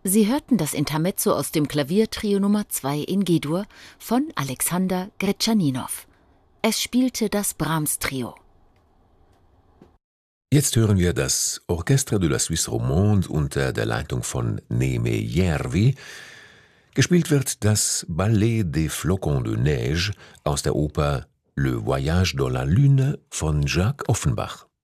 Sie hörten das Intermezzo aus dem Klaviertrio Nummer 2 in G-Dur von Alexander Gretschaninow. Es spielte das Brahms-Trio. Jetzt hören wir das Orchestre de la Suisse Romande unter der Leitung von Neeme Järvi. Gespielt wird das Ballet des Flocons de Neige aus der Oper Le Voyage dans la Lune von Jacques Offenbach.